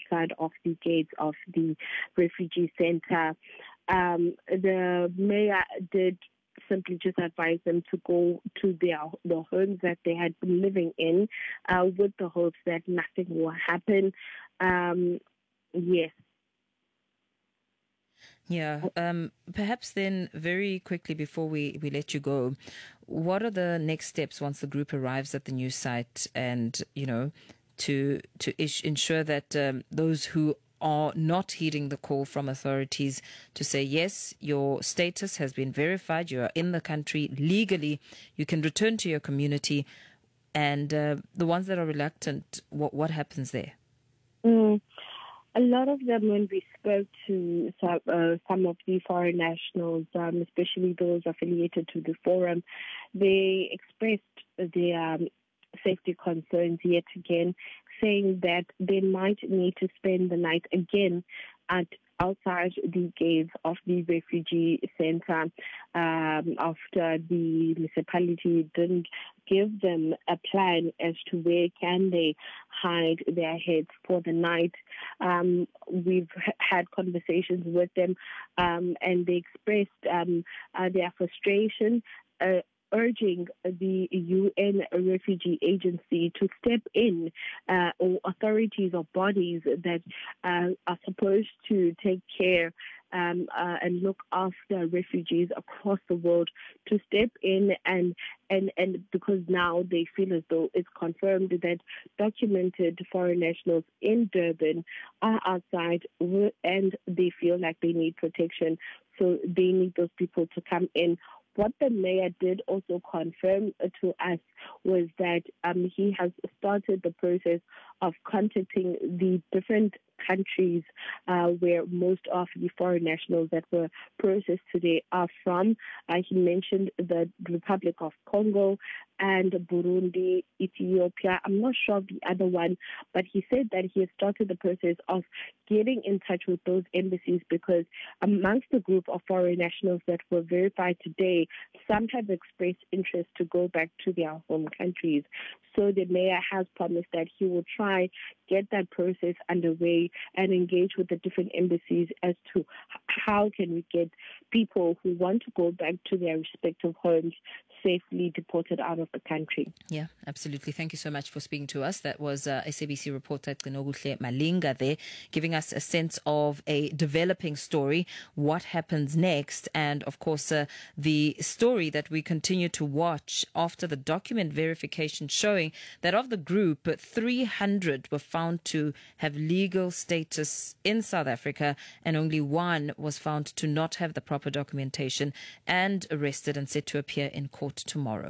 outside of the gates of the refugee center. The mayor did simply just advise them to go to the homes that they had been living in, with the hopes that nothing will happen. Yes. Yeah. Perhaps then, very quickly before we let you go, what are the next steps once the group arrives at the new site, and to ensure that those who are not heeding the call from authorities to say, yes, your status has been verified, you are in the country legally, you can return to your community, and the ones that are reluctant, what happens there? A lot of them, when we spoke to some of the foreign nationals, especially those affiliated to the forum, they expressed their safety concerns yet again, saying that they might need to spend the night again outside the gates of the refugee center after the municipality didn't give them a plan as to where can they hide their heads for the night. We've had conversations with them, and they expressed their frustration, urging the UN Refugee Agency to step in, or authorities or bodies that are supposed to take care and look after refugees across the world to step in and because now they feel as though it's confirmed that documented foreign nationals in Durban are outside and they feel like they need protection. So they need those people to come in. What the mayor did also confirm to us was that he has started the process of contacting the different countries where most of the foreign nationals that were processed today are from. He mentioned the Republic of Congo and Burundi, Ethiopia. I'm not sure of the other one, but he said that he has started the process of getting in touch with those embassies because amongst the group of foreign nationals that were verified today, some have expressed interest to go back to their home countries. So the mayor has promised that he will try get that process underway and engage with the different embassies as to how can we get people who want to go back to their respective homes safely deported out of the country. Yeah, absolutely. Thank you so much for speaking to us. That was SABC reporter Gcinokuhle Malinga there, giving us a sense of a developing story, what happens next, and of course the story that we continue to watch after the document verification showing that of the group, 300 were found to have legal status in South Africa and only one was found to not have the proper documentation and arrested and set to appear in court tomorrow.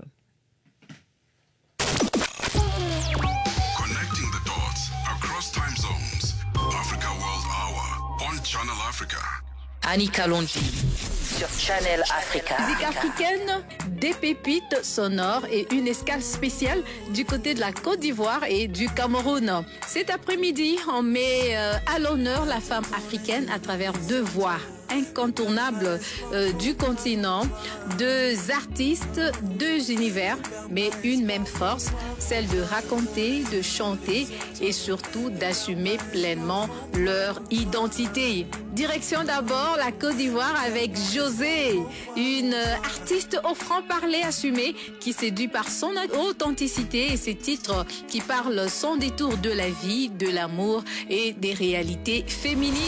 Connecting the dots across time zones. Africa World Hour on Channel Africa. Annie Kalonji sur Channel Africa. Musique africaine, des pépites sonores et une escale spéciale du côté de la Côte d'Ivoire et du Cameroun. Cet après-midi, on met à l'honneur la femme africaine à travers deux voix incontournables du continent, deux artistes, deux univers, mais une même force, celle de raconter, de chanter et surtout d'assumer pleinement leur identité. Direction d'abord la Côte d'Ivoire avec José, une artiste au franc-parler assumé qui séduit par son authenticité et ses titres qui parlent sans détour de la vie, de l'amour et des réalités féminines.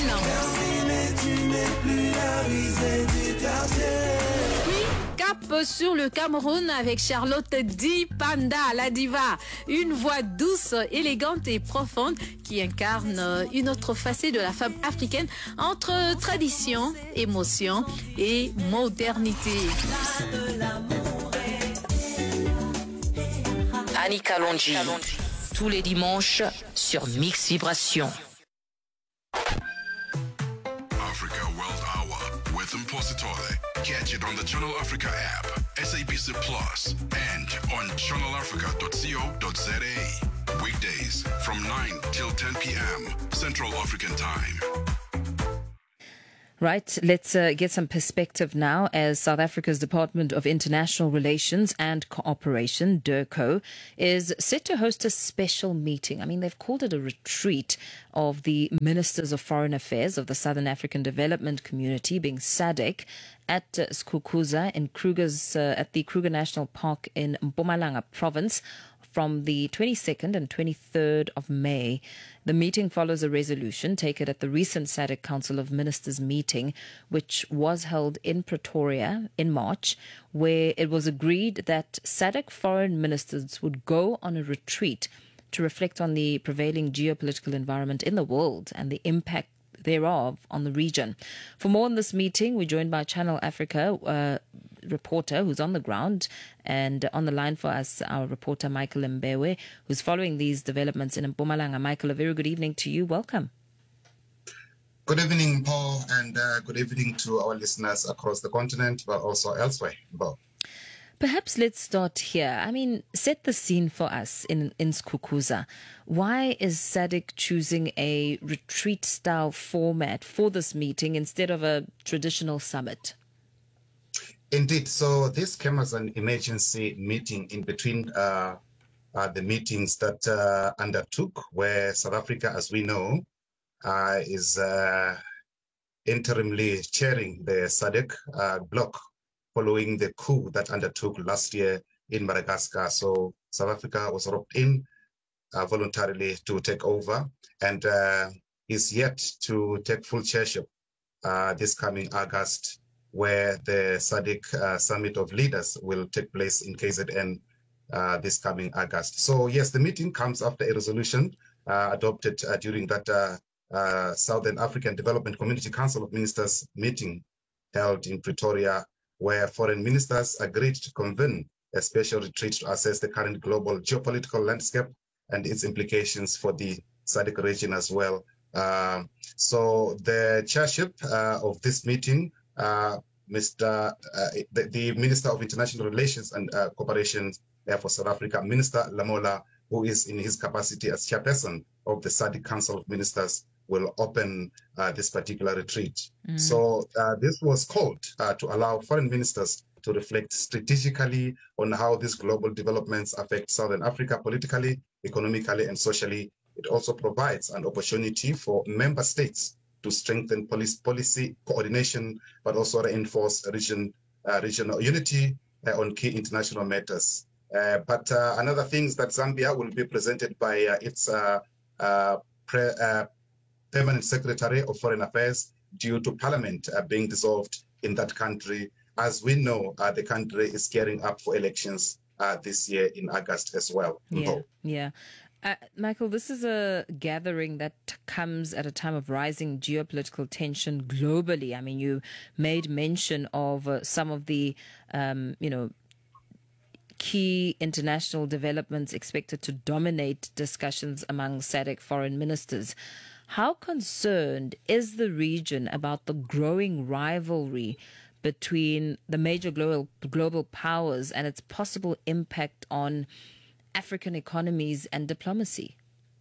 Puis, cap sur le Cameroun avec Charlotte Di Panda, la diva. Une voix douce, élégante et profonde qui incarne une autre facette de la femme africaine entre tradition, émotion et modernité. Annie Kalonji, tous les dimanches sur Mix Vibration. Africa World Hour with Impositore. Catch it on the Channel Africa app, SABC Plus, and on channelafrica.co.za. Weekdays from 9 till 10 p.m. Central African Time. Right, let's get some perspective now as South Africa's Department of International Relations and Cooperation, DIRCO, is set to host a special meeting. I mean, they've called it a retreat of the Ministers of Foreign Affairs of the Southern African Development Community, being SADC, at Skukuza in Kruger's, at the Kruger National Park in Mpumalanga Province, from the 22nd and 23rd of May. The meeting follows a resolution taken at the recent SADC Council of Ministers meeting, which was held in Pretoria in March, where it was agreed that SADC foreign ministers would go on a retreat to reflect on the prevailing geopolitical environment in the world and the impact thereof on the region. For more on this meeting, we're joined by Channel Africa reporter who's on the ground, and on the line for us, our reporter Michael Mbewe, who's following these developments in Mpumalanga. Michael, a very good evening to you. Welcome. Good evening, Paul, and good evening to our listeners across the continent, but also elsewhere. Paul. Perhaps let's start here. I mean, set the scene for us in Skukuza. Why is SADC choosing a retreat-style format for this meeting instead of a traditional summit? Indeed. So this came as an emergency meeting in between the meetings that undertook, where South Africa, as we know, is interimly chairing the SADC bloc following the coup that undertook last year in Madagascar. So South Africa was roped in voluntarily to take over, and is yet to take full chairship this coming August, where the SADC Summit of Leaders will take place in KZN this coming August. So yes, the meeting comes after a resolution adopted during that Southern African Development Community Council of Ministers meeting held in Pretoria, where foreign ministers agreed to convene a special retreat to assess the current global geopolitical landscape and its implications for the SADC region as well. So the chairship of this meeting, the Minister of International Relations and Cooperation for South Africa, Minister Lamola, who is in his capacity as chairperson of the SADC Council of Ministers, will open this particular retreat. So this was called to allow foreign ministers to reflect strategically on how these global developments affect Southern Africa politically, economically, and socially. It also provides an opportunity for member states to strengthen policy coordination, but also reinforce regional unity on key international matters. But another thing is that Zambia will be presented by its Permanent Secretary of Foreign Affairs due to Parliament being dissolved in that country. As we know, the country is gearing up for elections this year in August as well. Yeah. Michael, this is a gathering that comes at a time of rising geopolitical tension globally. I mean, you made mention of some of the, key international developments expected to dominate discussions among SADC foreign ministers. How concerned is the region about the growing rivalry between the major global powers and its possible impact on African economies and diplomacy?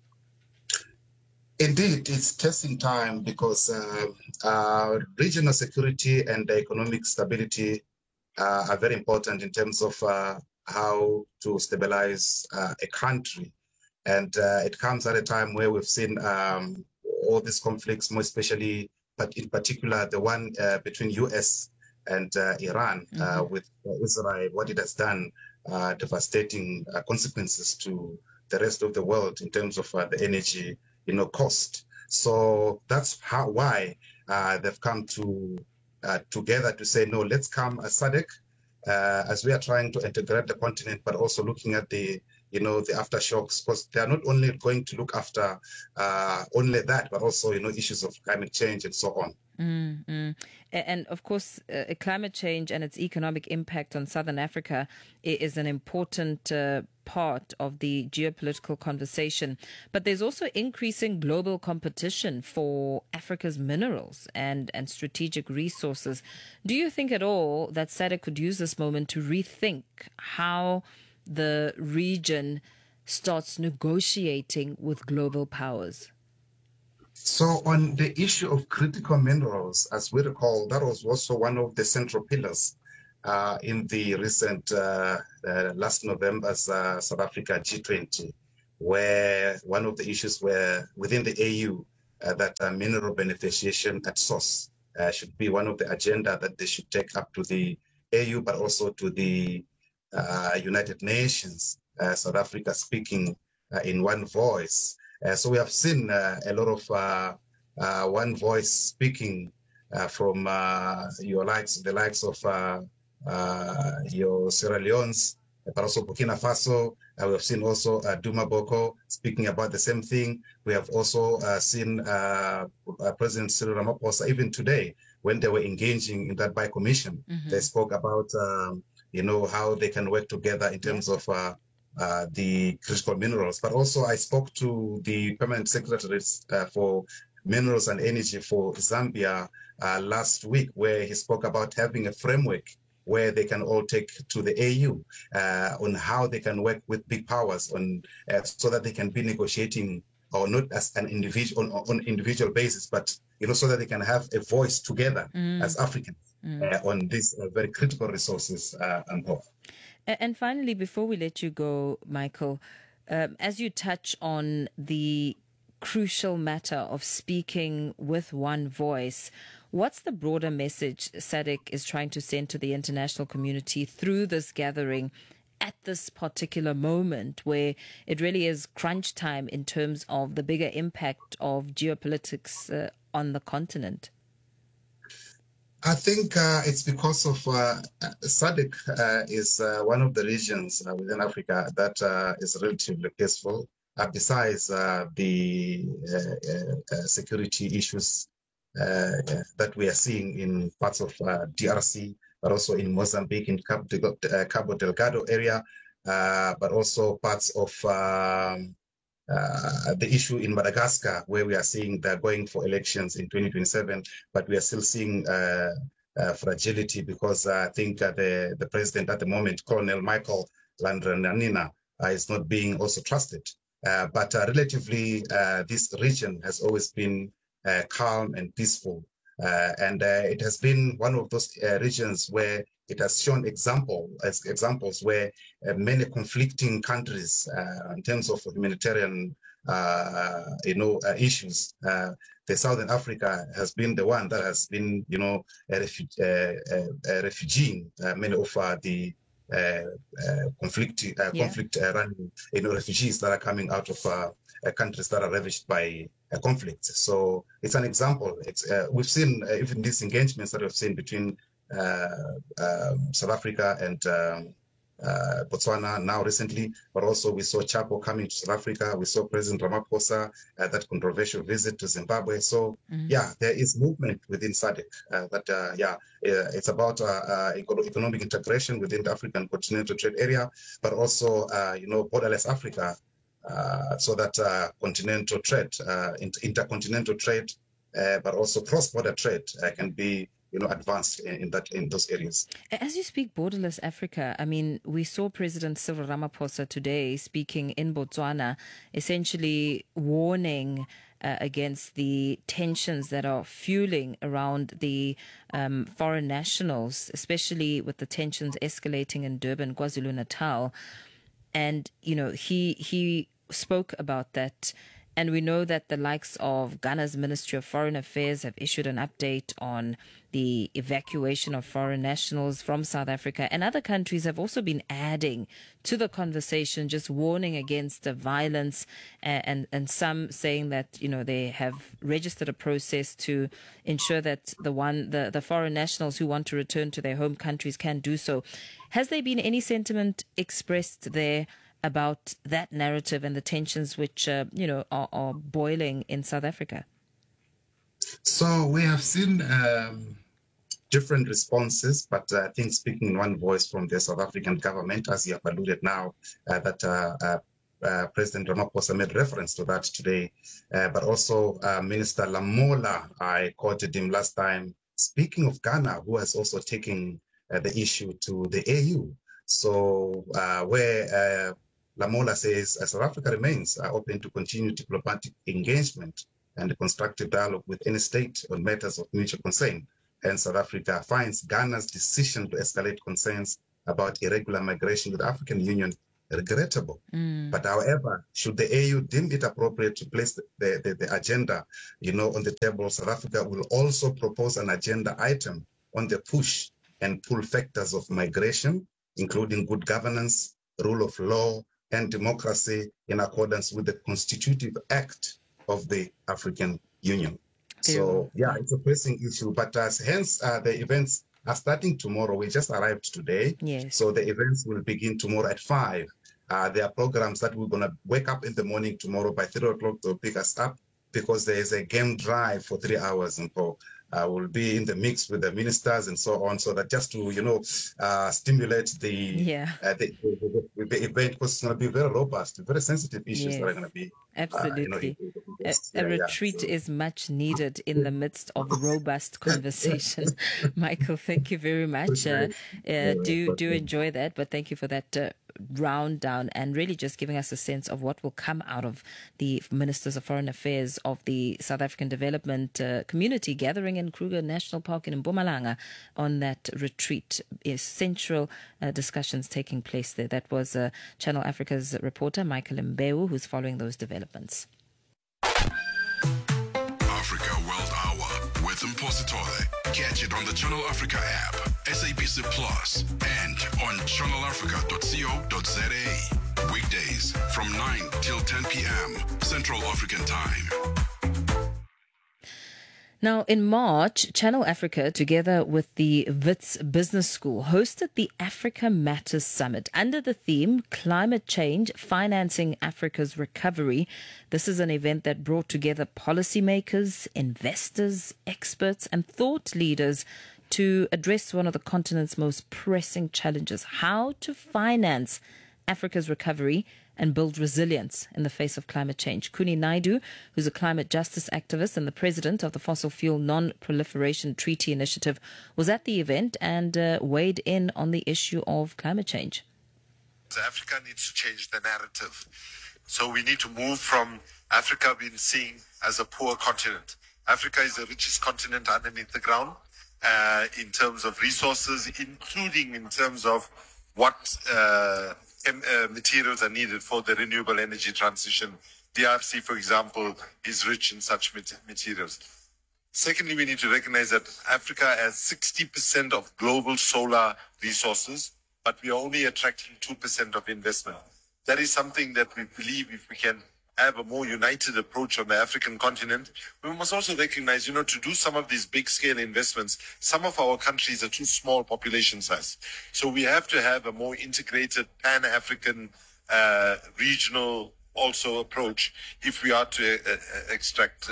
Indeed, it's testing time because regional security and economic stability are very important in terms of how to stabilize a country. And it comes at a time where we've seen all these conflicts, more especially, but in particular, the one between US and Iran with Israel, what it has done, devastating consequences to the rest of the world in terms of the energy, cost. So that's why they've come together to say, no, let's come as SADC, as we are trying to integrate the continent, but also looking at the aftershocks, because they are not only going to look after only that, but also, issues of climate change and so on. And of course, climate change and its economic impact on Southern Africa is an important part of the geopolitical conversation. But there's also increasing global competition for Africa's minerals and strategic resources. Do you think at all that SADC could use this moment to rethink how the region starts negotiating with global powers? So on the issue of critical minerals, as we recall, that was also one of the central pillars in the recent last November's South Africa G20, where one of the issues were within the AU that mineral beneficiation at source should be one of the agenda that they should take up to the AU, but also to the United Nations. South Africa speaking in one voice. So we have seen a lot of one voice speaking from the likes of your Sierra Leone's, but also Burkina Faso. We have seen also Duma Boko speaking about the same thing. We have also seen President Cyril Ramaphosa, even today, when they were engaging in that bi-commission, they spoke about, how they can work together in terms of the critical minerals. But also I spoke to the permanent secretary for minerals and energy for Zambia last week, where he spoke about having a framework where they can all take to the AU on how they can work with big powers on so that they can be negotiating, or not as an individual on individual basis, but so that they can have a voice together as Africans on these very critical resources and all. And finally, before we let you go, Michael, as you touch on the crucial matter of speaking with one voice, what's the broader message SADC is trying to send to the international community through this gathering at this particular moment where it really is crunch time in terms of the bigger impact of geopolitics on the continent? I think it's because of SADC is one of the regions within Africa that is relatively peaceful. Besides the security issues that we are seeing in parts of DRC, but also in Mozambique, in Cabo Delgado area, but also parts of the issue in Madagascar, where we are seeing they're going for elections in 2027, but we are still seeing fragility because I think the president at the moment, Colonel Michael Randrianirina, is not being also trusted. But relatively, this region has always been calm and peaceful. And it has been one of those regions where it has shown examples where many conflicting countries, in terms of humanitarian, issues, the Southern Africa has been the one that has been, refugee many of the conflict running, refugees that are coming out of countries that are ravaged by conflict. So it's an example. We've seen even these engagements that we've seen between South Africa and Botswana now recently, but also we saw Chapo coming to South Africa. We saw President Ramaphosa that controversial visit to Zimbabwe. So there is movement within SADC. It's about economic integration within the African Continental Trade Area, but also borderless Africa, so that continental trade, intercontinental trade, but also cross-border trade can be advanced in those areas. As you speak borderless Africa, I mean, we saw President Cyril Ramaphosa today speaking in Botswana, essentially warning against the tensions that are fueling around the foreign nationals, especially with the tensions escalating in Durban, KwaZulu-Natal. And, he spoke about that. And we know that the likes of Ghana's Ministry of Foreign Affairs have issued an update on the evacuation of foreign nationals from South Africa. And other countries have also been adding to the conversation, just warning against the violence, and some saying that, they have registered a process to ensure that the foreign nationals who want to return to their home countries can do so. Has there been any sentiment expressed there about that narrative and the tensions which, are boiling in South Africa? So we have seen different responses, but I think speaking in one voice from the South African government, as you have alluded now, that President Ramaphosa made reference to that today, but also Minister Lamola, I quoted him last time, speaking of Ghana, who has also taken the issue to the AU. So where Lamola says South Africa remains open to continue diplomatic engagement and constructive dialogue with any state on matters of mutual concern. And South Africa finds Ghana's decision to escalate concerns about irregular migration with the African Union regrettable. But however, should the AU deem it appropriate to place the agenda, on the table, South Africa will also propose an agenda item on the push and pull factors of migration, including good governance, rule of law, and democracy in accordance with the Constitutive Act of the African Union. So, it's a pressing issue, but hence the events are starting tomorrow. We just arrived today. Yes. So the events will begin tomorrow at 5. There are programs that we're going to wake up in the morning tomorrow by 3 o'clock to pick us up, because there is a game drive for 3 hours, and we'll be in the mix with the ministers and so on, so that just to stimulate the event, because it's going to be very robust, very sensitive issues that are going to be absolutely. A retreat is much needed in the midst of robust conversation. Michael, thank you very much. Do enjoy that, but thank you for that round down, and really just giving us a sense of what will come out of the Ministers of Foreign Affairs of the South African Development Community gathering in Kruger National Park in Mpumalanga on that retreat. Essential discussions taking place there. That was Channel Africa's reporter Michael Mbeu, who's following those developments. Africa World Hour with Mpositole. Catch it on the Channel Africa app, SABC Plus, and on channelafrica.co.za. Weekdays from 9 till 10 p.m. Central African Time. Now, in March, Channel Africa, together with the Wits Business School, hosted the Africa Matters Summit under the theme Climate Change, Financing Africa's Recovery. This is an event that brought together policymakers, investors, experts, and thought leaders to address one of the continent's most pressing challenges: how to finance Africa's recovery and build resilience in the face of climate change. Kuni Naidu, who's a climate justice activist and the president of the Fossil Fuel Non-Proliferation Treaty Initiative, was at the event and weighed in on the issue of climate change. Africa needs to change the narrative. So we need to move from Africa being seen as a poor continent. Africa is the richest continent underneath the ground in terms of resources, including in terms of what materials are needed for the renewable energy transition. DRC, for example, is rich in such materials. Secondly, we need to recognize that Africa has 60% of global solar resources, but we are only attracting 2% of investment. That is something that we believe, if we can have a more united approach on the African continent, we must also recognize, to do some of these big scale investments, some of our countries are too small population size. So we have to have a more integrated pan-African regional also approach if we are to extract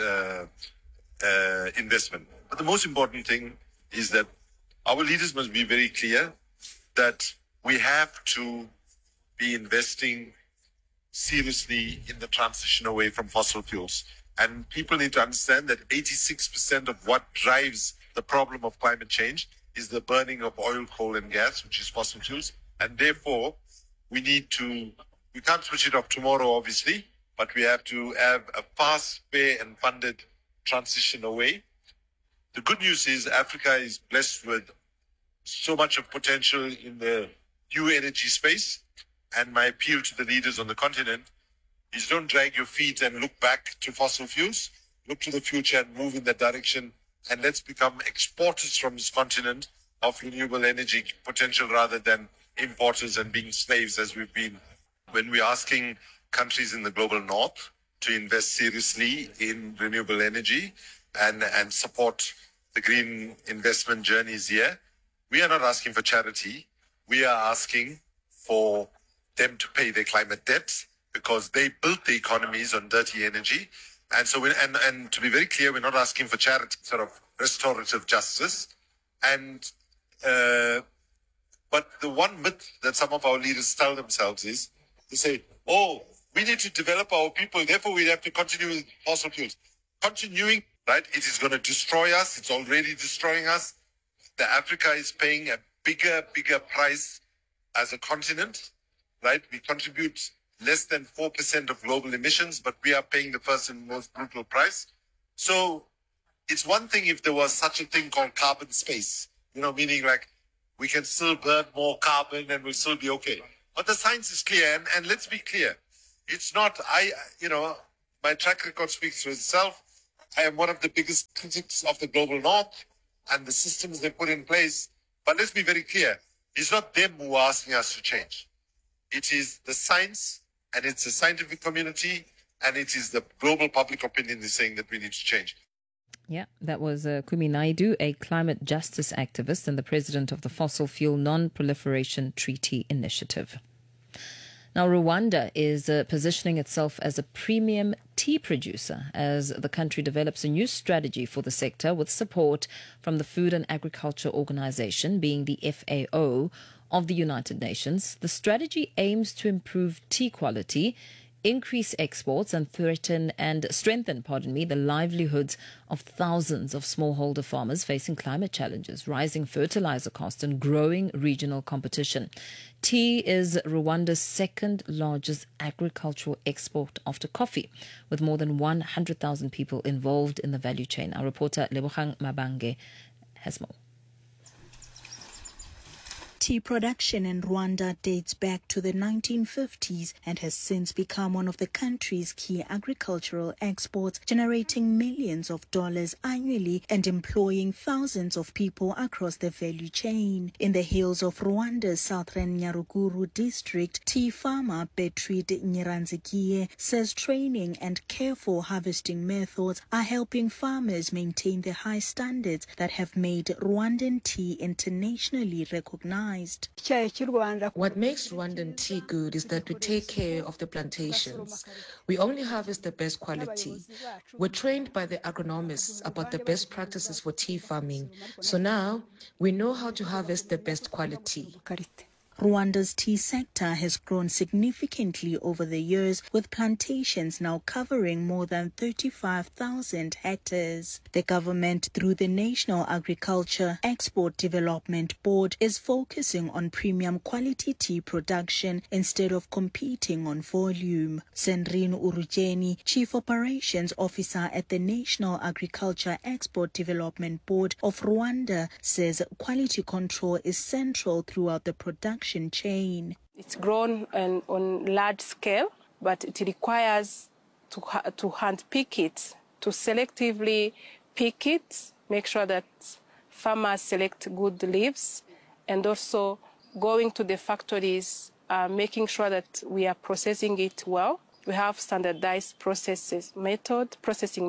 investment. But the most important thing is that our leaders must be very clear that we have to be investing seriously in the transition away from fossil fuels. And people need to understand that 86% of what drives the problem of climate change is the burning of oil, coal, and gas, which is fossil fuels. And therefore, we can't switch it off tomorrow, obviously, but we have to have a fast, fair, and funded transition away. The good news is Africa is blessed with so much of potential in the new energy space. And my appeal to the leaders on the continent is don't drag your feet and look back to fossil fuels. Look to the future and move in that direction. And let's become exporters from this continent of renewable energy potential rather than importers and being slaves as we've been. When we're asking countries in the global north to invest seriously in renewable energy and support the green investment journeys here, we are not asking for charity. We are asking for them to pay their climate debts because they built the economies on dirty energy. And so, and to be very clear, we're not asking for charity, sort of restorative justice. And, but the one myth that some of our leaders tell themselves is, they say, we need to develop our people, therefore we have to continue with fossil fuels. Continuing, right, it is going to destroy us. It's already destroying us. Africa is paying a bigger price as a continent. Right? We contribute less than 4% of global emissions, but we are paying the first and most brutal price. So it's one thing if there was such a thing called carbon space, meaning like we can still burn more carbon and we'll still be okay. But the science is clear, and let's be clear. It's not, my track record speaks for itself. I am one of the biggest critics of the global north and the systems they put in place. But let's be very clear. It's not them who are asking us to change. It is the science, and it's the scientific community, and it is the global public opinion is saying that we need to change. Yeah, that was Kumi Naidoo, a climate justice activist and the president of the Fossil Fuel Non-Proliferation Treaty Initiative. Now, Rwanda is positioning itself as a premium tea producer as the country develops a new strategy for the sector with support from the Food and Agriculture Organization, being the FAO of the United Nations. The strategy aims to improve tea quality, increase exports and strengthen the livelihoods of thousands of smallholder farmers facing climate challenges, rising fertilizer costs and growing regional competition. Tea is Rwanda's second largest agricultural export after coffee, with more than 100,000 people involved in the value chain. Our reporter Lebogang Mabange has more. Tea production in Rwanda dates back to the 1950s and has since become one of the country's key agricultural exports, generating millions of dollars annually and employing thousands of people across the value chain. In the hills of Rwanda's southern Nyaruguru district, tea farmer Bertride Nyiranzigiye says training and careful harvesting methods are helping farmers maintain the high standards that have made Rwandan tea internationally recognized. What makes Rwandan tea good is that we take care of the plantations. We only harvest the best quality. We're trained by the agronomists about the best practices for tea farming. So now we know how to harvest the best quality. Rwanda's tea sector has grown significantly over the years, with plantations now covering more than 35,000 hectares. The government, through the National Agriculture Export Development Board, is focusing on premium quality tea production instead of competing on volume. Sandrine Urujeni, Chief Operations Officer at the National Agriculture Export Development Board of Rwanda, says quality control is central throughout the production chain. It's grown on large scale, but it requires to hand pick it, to selectively pick it, make sure that farmers select good leaves, and also going to the factories, making sure that we are processing it well. We have standardized processing method.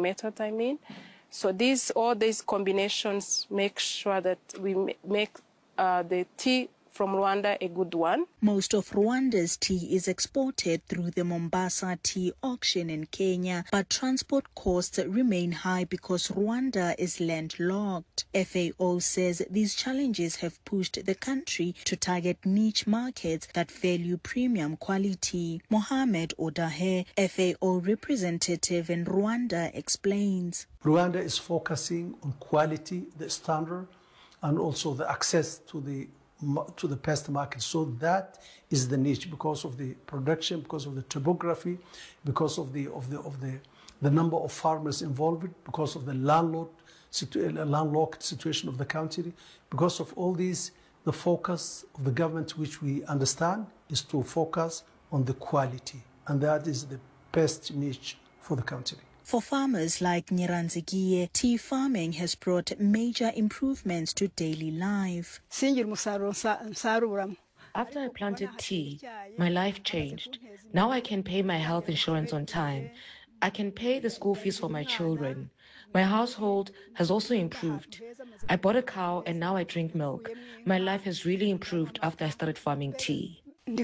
So all these combinations make sure that we make the tea from Rwanda a good one. Most of Rwanda's tea is exported through the Mombasa Tea Auction in Kenya, but transport costs remain high because Rwanda is landlocked. FAO says these challenges have pushed the country to target niche markets that value premium quality. Mohamed Odahe, FAO representative in Rwanda, explains. Rwanda is focusing on quality, the standard, and also the access to the best market. So that is the niche, because of the production, because of the topography, because of the number of farmers involved, because of the landlocked situation of the country. Because of all these, the focus of the government, which we understand, is to focus on the quality, and that is the best niche for the country. For farmers like Nyiranzigiye, tea farming has brought major improvements to daily life. After I planted tea, my life changed. Now I can pay my health insurance on time. I can pay the school fees for my children. My household has also improved. I bought a cow and now I drink milk. My life has really improved after I started farming tea.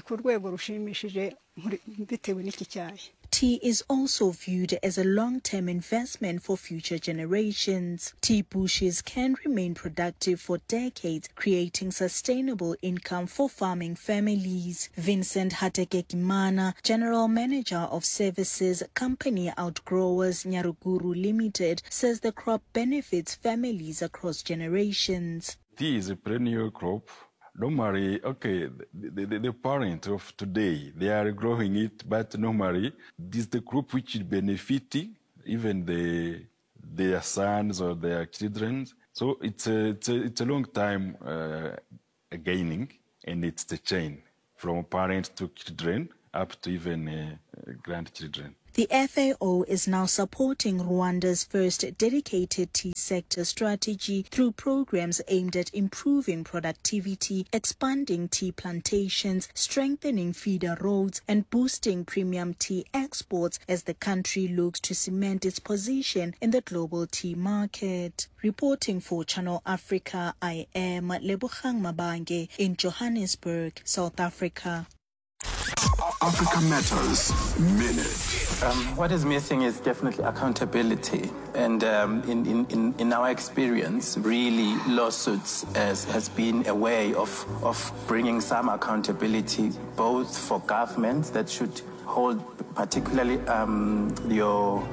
Tea is also viewed as a long-term investment for future generations. Tea bushes can remain productive for decades, creating sustainable income for farming families. Vincent Hatekekimana, General Manager of Services Company Outgrowers Nyaruguru Limited, says the crop benefits families across generations. Tea is a perennial crop. Normally, the parent of today, they are growing it, but normally this is the group which is benefiting even their sons or their children. So it's a long time gaining, and it's the chain from parents to children up to even grandchildren. The FAO is now supporting Rwanda's first dedicated tea sector strategy through programs aimed at improving productivity, expanding tea plantations, strengthening feeder roads, and boosting premium tea exports as the country looks to cement its position in the global tea market. Reporting for Channel Africa, I am Lebogang Mabange in Johannesburg, South Africa. Africa Matters Minute. What is missing is definitely accountability. And in our experience, really lawsuits has been a way of bringing some accountability, both for governments that should hold particularly your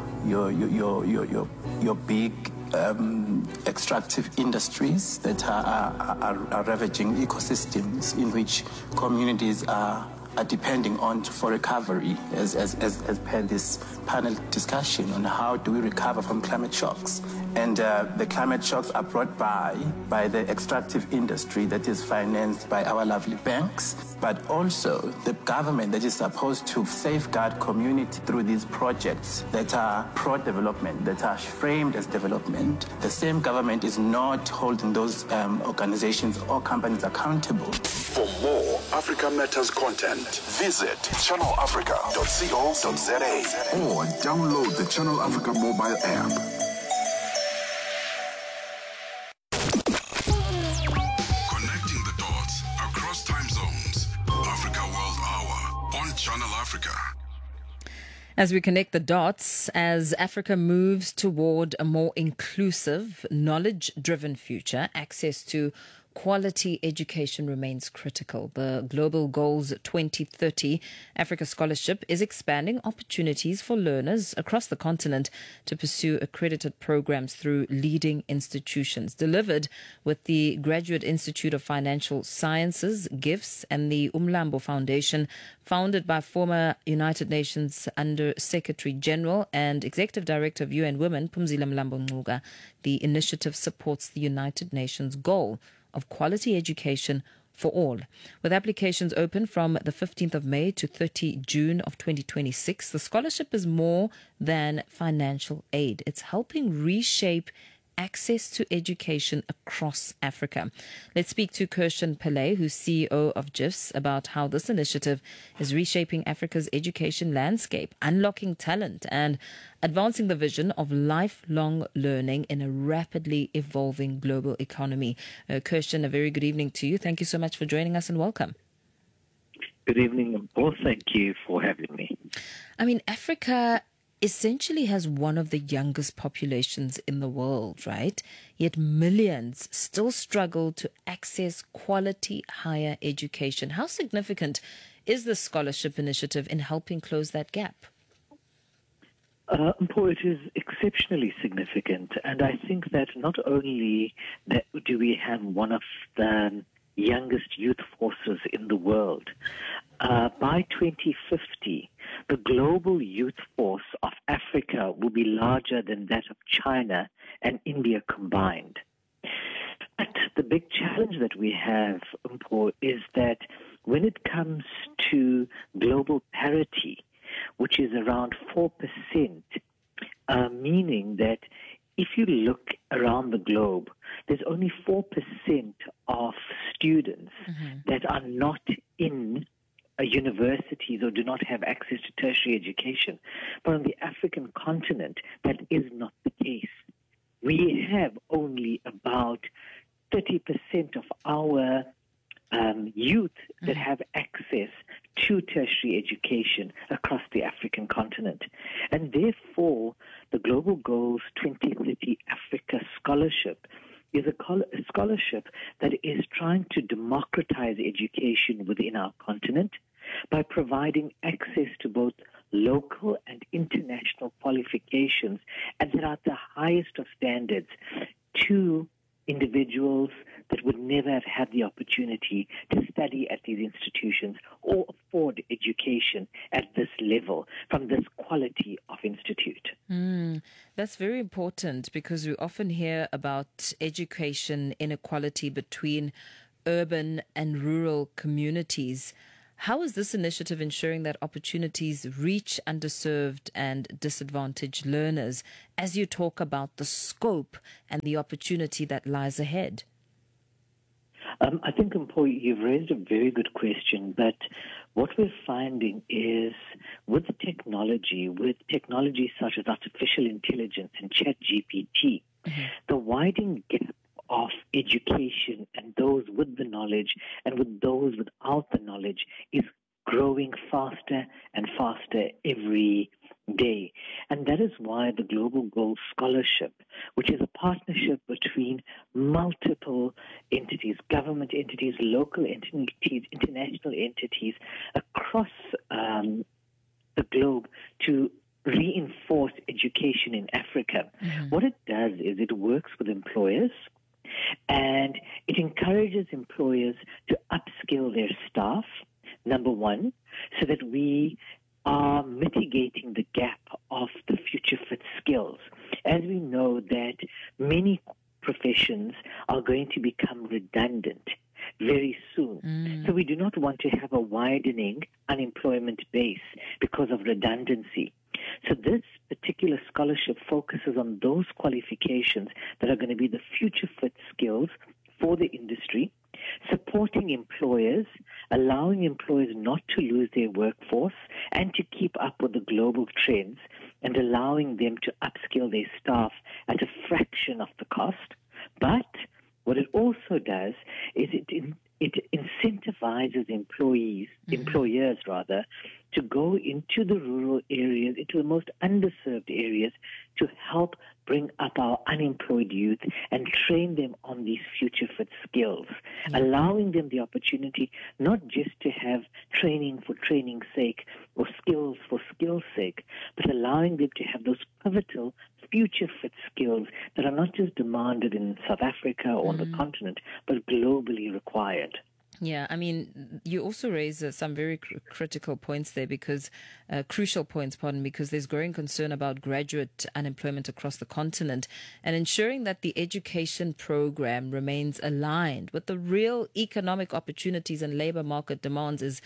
big extractive industries that are ravaging ecosystems in which communities are depending on for recovery, as per this panel discussion on how do we recover from climate shocks. And the climate shocks are brought by the extractive industry that is financed by our lovely banks, but also the government that is supposed to safeguard community through these projects that are pro-development, that are framed as development. The same government is not holding those organizations or companies accountable. For more Africa Matters content, visit channelafrica.co.za or download the Channel Africa mobile app. Connecting the dots across time zones. Africa World Hour on Channel Africa. As we connect the dots, as Africa moves toward a more inclusive, knowledge-driven future, access to quality education remains critical. The Global Goals 2030 Africa Scholarship is expanding opportunities for learners across the continent to pursue accredited programs through leading institutions. Delivered with the Graduate Institute of Financial Sciences, GIFTS, and the Umlambo Foundation, founded by former United Nations Under Secretary General and Executive Director of UN Women, Phumzile Mlambo-Ngcuka. The initiative supports the United Nations goal of quality education for all. With applications open from the 15th of May to 30 June of 2026, the scholarship is more than financial aid. It's helping reshape access to education across Africa. Let's speak to Kirshen Pillay, who's CEO of GIFTS, about how this initiative is reshaping Africa's education landscape, unlocking talent, and advancing the vision of lifelong learning in a rapidly evolving global economy. Kirshen, a very good evening to you. Thank you so much for joining us and welcome. Good evening, and both. Thank you for having me. I mean, Africa essentially has one of the youngest populations in the world, right? Yet millions still struggle to access quality higher education. How significant is the scholarship initiative in helping close that gap? It is exceptionally significant, and I think that not only that do we have one of the youngest youth forces in the world, by 2050, the global youth force of Africa will be larger than that of China and India combined. But the big challenge that we have, is that when it comes to global parity, which is around 4%, meaning that if you look around the globe, there's only 4% of students that are not in universities or do not have access to tertiary education. But on the African continent, that is not the case. We have only about 30% of our youth that have access to tertiary education across the African continent. And therefore, the Global Goals 2030 Africa Scholarship is a scholarship that is trying to democratize education within our continent by providing access to both local and international qualifications and that are at the highest of standards to individuals that would never have had the opportunity to study at these institutions or afford education at this level from this quality of institute. That's very important because we often hear about education inequality between urban and rural communities. How is this initiative ensuring that opportunities reach underserved and disadvantaged learners as you talk about the scope and the opportunity that lies ahead? I think, Mpho, you've raised a very good question, but what we're finding is with technology such as artificial intelligence and ChatGPT, the widening gap of education and those with the knowledge and with those without the knowledge is growing faster and faster every day. And that is why the Global Gold Scholarship, which is a partnership between multiple entities, government entities, local entities, international entities across the globe to reinforce education in Africa. What it does is it works with employers and it encourages employers to upskill their staff, number one, so that we are mitigating the gap of the future fit skills. As we know that many professions are going to become redundant very soon. So we do not want to have a widening unemployment base because of redundancy. So this particular scholarship focuses on those qualifications that are going to be the future fit skills for the industry, supporting employers, allowing employers not to lose their workforce and to keep up with the global trends, and allowing them to upskill their staff at a fraction of the cost. But what it also does is it incentivizes employers to go into the rural areas, into the most underserved areas, to help bring up our unemployed youth and train them on these future fit skills, allowing them the opportunity not just to have training for training's sake or skills for skills' sake, but allowing them to have those pivotal future fit skills that are not just demanded in South Africa or on the continent, but globally required. Yeah, I mean, you also raise some very critical points there because, crucial points, because there's growing concern about graduate unemployment across the continent, and ensuring that the education program remains aligned with the real economic opportunities and labor market demands is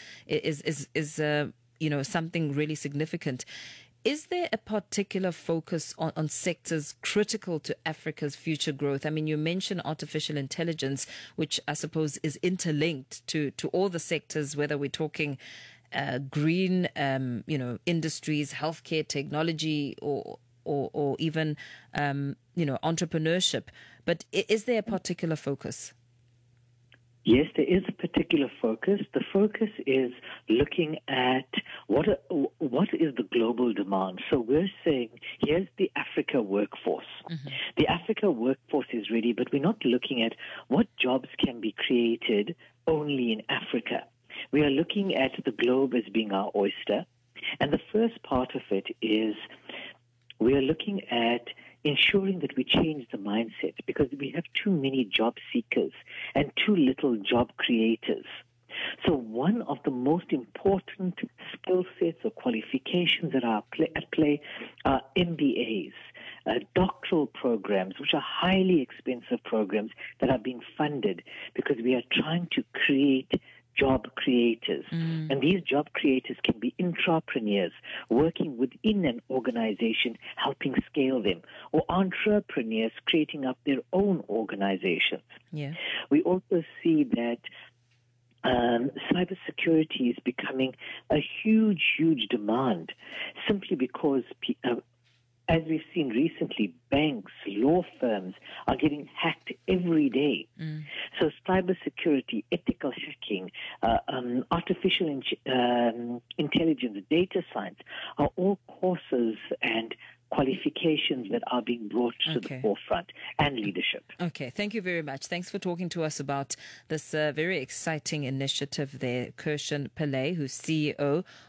something really significant. Is there a particular focus on sectors critical to Africa's future growth? I mean, you mentioned artificial intelligence, which I suppose is interlinked to all the sectors, whether we're talking green, industries, healthcare, technology, or even, entrepreneurship. But is there a particular focus? Yes, there is a particular focus. The focus is looking at what is the global demand. So we're saying, here's the Africa workforce. The Africa workforce is ready, but we're not looking at what jobs can be created only in Africa. We are looking at the globe as being our oyster. And the first part of it is we are looking at ensuring that we change the mindset, because we have too many job seekers and too little job creators. So one of the most important skill sets or qualifications that are at play are MBAs, doctoral programs, which are highly expensive programs that are being funded because we are trying to create job creators. And these job creators can be intrapreneurs working within an organization, helping scale them, or entrepreneurs creating up their own organizations. Yeah. We also see that cybersecurity is becoming a huge, huge demand simply because as we've seen recently, banks, law firms are getting hacked every day. So cybersecurity, ethical hacking, artificial intelligence, data science are all courses and qualifications that are being brought to the forefront, and leadership. Okay, thank you very much. Thanks for talking to us about this very exciting initiative there. Kirshen Pillay, who's CEO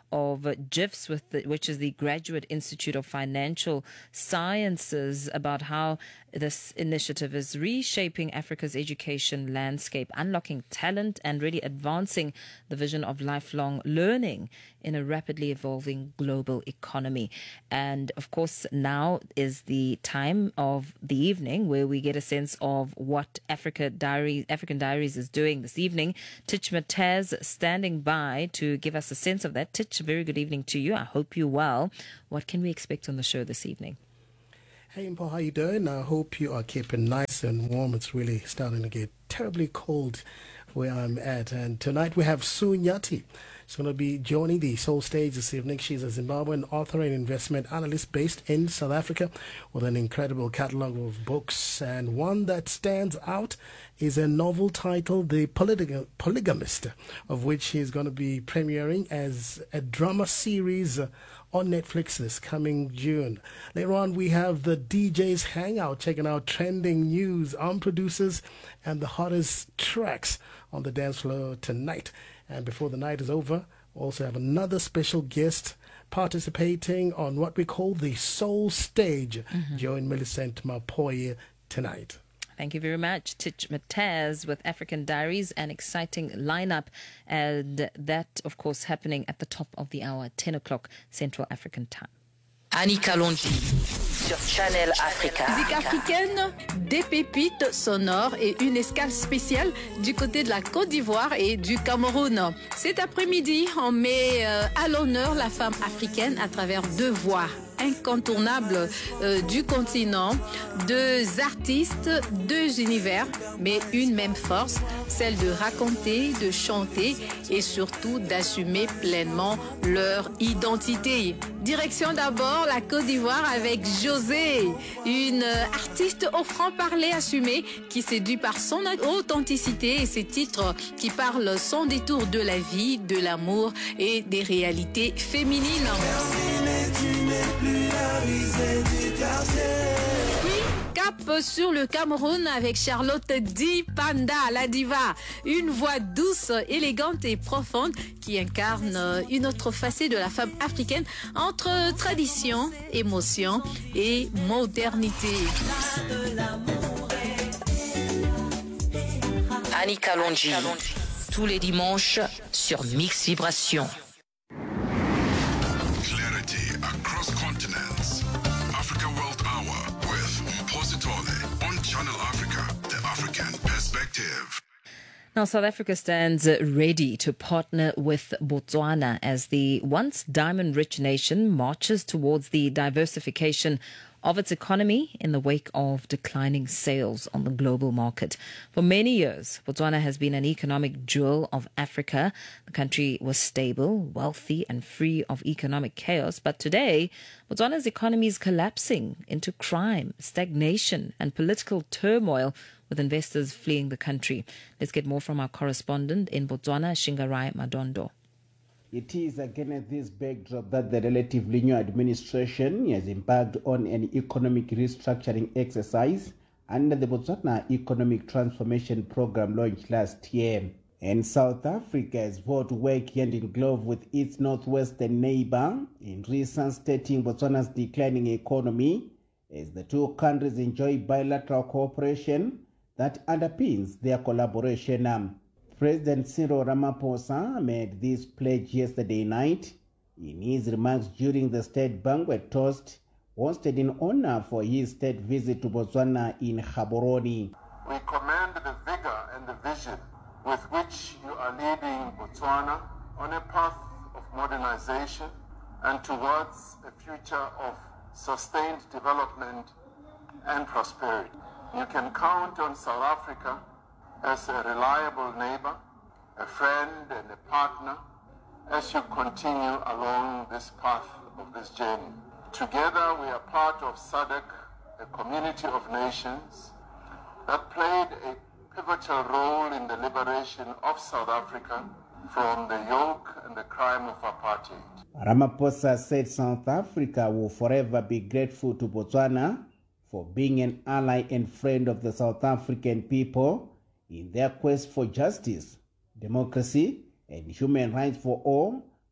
of GIFS, which is the Graduate Institute of Financial Sciences, about how this initiative is reshaping Africa's education landscape, unlocking talent and really advancing the vision of lifelong learning in a rapidly evolving global economy. And of course, now is the time of the evening where we get a sense of what African Diaries is doing this evening. Titch Mataz standing by to give us a sense of that. Titch, a very good evening to you. I hope you're well. What can we expect on the show this evening? Hey, Mpo, how you doing? I hope you are keeping nice and warm. It's really starting to get terribly cold where I'm at. And tonight we have Sue Nyati. She's going to be joining the Soul Stage this evening. She's a Zimbabwean author and investment analyst based in South Africa with an incredible catalogue of books. And one that stands out is a novel titled The Polygamist, of which she's going to be premiering as a drama series on Netflix this coming June. Later on, we have the DJ's Hangout, checking out trending news on producers and the hottest tracks on the dance floor tonight. And before the night is over, we also have another special guest participating on what we call the Soul Stage, Join Millicent Mapoye tonight. Thank you very much, Titch Mataz with African Diaries, an exciting lineup, and that, of course, happening at the top of the hour, 10 o'clock Central African Time. Annika Londi sur Channel Africa. Musique africaine, des pépites sonores et une escale spéciale du côté de la Côte d'Ivoire et du Cameroun. Cet après-midi, on met à l'honneur la femme africaine à travers deux voix incontournables du continent, deux artistes, deux univers, mais une même force, celle de raconter, de chanter et surtout d'assumer pleinement leur identité. Direction d'abord la Côte d'Ivoire avec José, une artiste au franc-parler assumé qui séduit par son authenticité et ses titres qui parlent sans détour de la vie, de l'amour et des réalités féminines. Puis, cap sur le Cameroun avec Charlotte Di Panda, la diva. Une voix douce, élégante et profonde qui incarne une autre facette de la femme africaine entre tradition, émotion et modernité. Annika Londi, tous les dimanches sur Mix Vibration. Clarity across continents. Africa World Hour with Mposi Tole on Channel Africa, the African perspective. Now, South Africa stands ready to partner with Botswana as the once diamond-rich nation marches towards the diversification of its economy in the wake of declining sales on the global market. For many years, Botswana has been an economic jewel of Africa. The country was stable, wealthy, and free of economic chaos. But today, Botswana's economy is collapsing into crime, stagnation, and political turmoil, with investors fleeing the country. Let's get more from our correspondent in Botswana, Shingarai Madondo. It is against this backdrop that the relatively new administration has embarked on an economic restructuring exercise under the Botswana Economic Transformation Program launched last year. And South Africa has vowed to work hand in glove with its northwestern neighbor in resuscitating Botswana's declining economy as the two countries enjoy bilateral cooperation that underpins their collaboration. President Cyril Ramaphosa made this pledge yesterday night in his remarks during the state banquet toast hosted in honor for his state visit to Botswana in Gaborone. We commend the vigor and the vision with which you are leading Botswana on a path of modernization and towards a future of sustained development and prosperity. You can count on South Africa as a reliable neighbor, a friend and a partner as you continue along this path of this journey. Together we are part of SADC, a community of nations that played a pivotal role in the liberation of South Africa from the yoke and the crime of apartheid. Ramaphosa said South Africa will forever be grateful to Botswana for being an ally and friend of the South African people in their quest for justice, democracy, and human rights for all,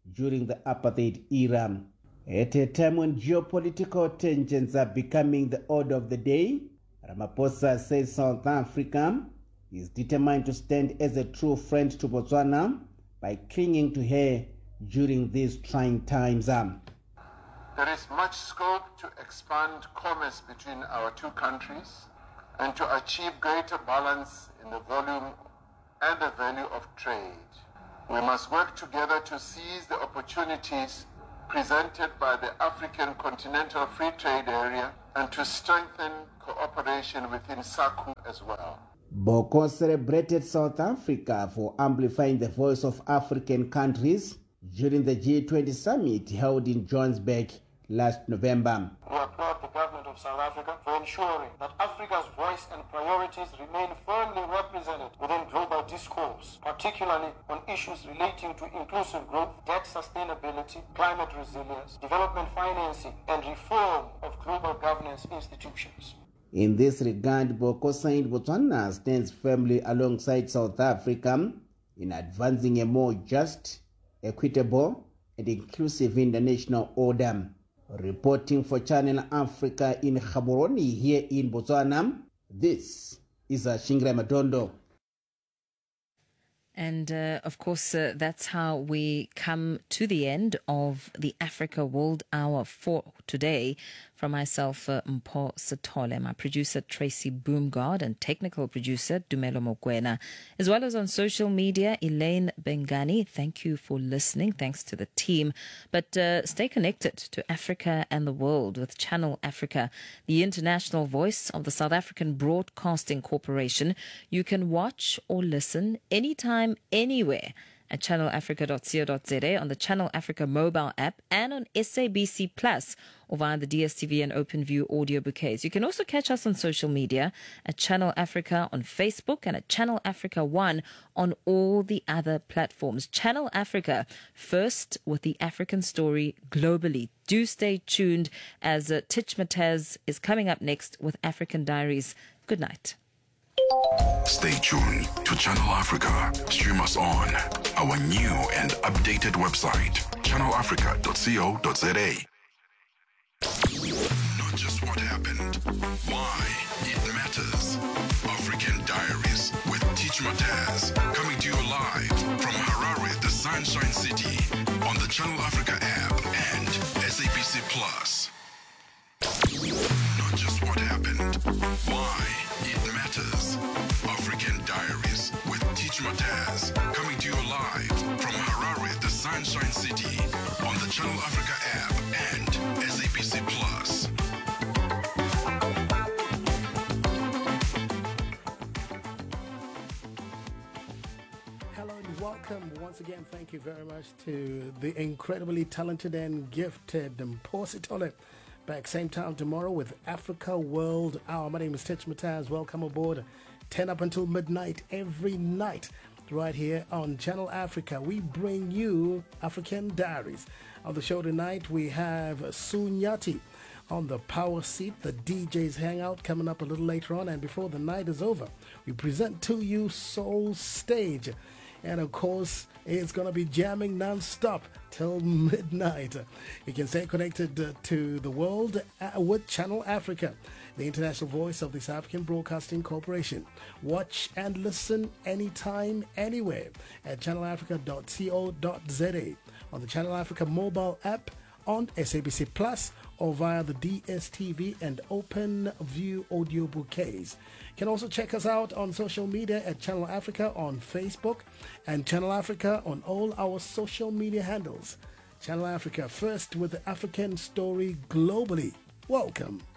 during the apartheid era. At a time when geopolitical tensions are becoming the order of the day, Ramaphosa says South Africa is determined to stand as a true friend to Botswana by clinging to her during these trying times. There is much scope to expand commerce between our two countries and to achieve greater balance in the volume and the value of trade. We must work together to seize the opportunities presented by the African Continental Free Trade Area and to strengthen cooperation within SACU as well. Boko celebrated South Africa for amplifying the voice of African countries during the G20 summit held in Johannesburg last November. We applaud the government of South Africa for ensuring that Africa's voice and priorities remain firmly represented within global discourse, particularly on issues relating to inclusive growth, debt sustainability, climate resilience, development financing, and reform of global governance institutions. In this regard, Boko said Botswana stands firmly alongside South Africa in advancing a more just, equitable, and inclusive international order. Reporting for Channel Africa in Gaborone here in Botswana, this is Shingre Matondo. And of course, that's how we come to the end of the Africa World Hour for today. From myself, Mpho Sithole, my producer Tracy Boomgard, and technical producer Dumelo Mokwena, as well as on social media, Elaine Bengani. Thank you for listening. Thanks to the team. But stay connected to Africa and the world with Channel Africa, the international voice of the South African Broadcasting Corporation. You can watch or listen anytime, anywhere at channelafrica.co.za, on the Channel Africa mobile app, and on SABC Plus, or via the DSTV and OpenView audio bouquets. You can also catch us on social media at Channel Africa on Facebook and at Channel Africa 1 on all the other platforms. Channel Africa, first with the African story globally. Do stay tuned as Tich Mataz is coming up next with African Diaries. Good night. Stay tuned to Channel Africa. Stream us on our new and updated website, channelafrica.co.za. Not just what happened, why it matters. African Diaries with Tich Mataz, coming to you live from Harare, the Sunshine City, on the Channel Africa app and SABC Plus. Not just what happened, why it matters. African Diaries with Tich Mataz, coming to you live from Harare, the Sunshine City, on the Channel Africa app and SABC Plus. Hello and welcome once again. Thank you very much to the incredibly talented and gifted Mpho Sithole. Back same time tomorrow with Africa World Hour. My name is Tich Mataz. Welcome aboard. 10 up until midnight every night right here on Channel Africa. We bring you African Diaries. On the show tonight, we have Sue Nyati on the power seat, the DJ's Hangout coming up a little later on. And before the night is over, we present to you Soul Stage. And of course, it's going to be jamming non-stop till midnight. You can stay connected to the world with Channel Africa, the international voice of the South African Broadcasting Corporation. Watch and listen anytime, anywhere at channelafrica.co.za, on the Channel Africa mobile app, on SABC Plus, or via the DSTV and OpenView audio bouquets. You can also check us out on social media at Channel Africa on Facebook and Channel Africa on all our social media handles. Channel Africa, first with the African story globally. Welcome.